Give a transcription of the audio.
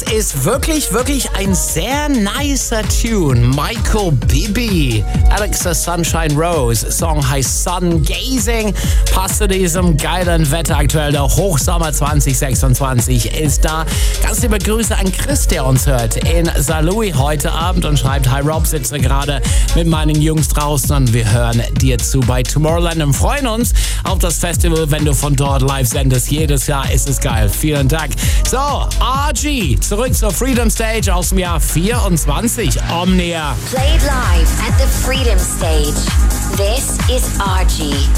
ist wirklich ein sehr nicer Tune. Michael Bibi, Alexa Sunshine Rose. Song heißt Sun Gazing. Passt zu diesem geilen Wetter aktuell. Der Hochsommer 2026 ist da. Ganz liebe Grüße an Chris, der uns hört in Saarlouis heute Abend und schreibt: Hi Rob, sitze gerade mit meinen Jungs draußen und wir hören dir zu bei Tomorrowland und freuen uns auf das Festival, wenn du von dort live sendest. Jedes Jahr ist es geil. Vielen Dank. So, RG, zurück zur Freedom Stage aus dem Jahr 24. Omnia. Played live at the Freedom Stage. This is RG.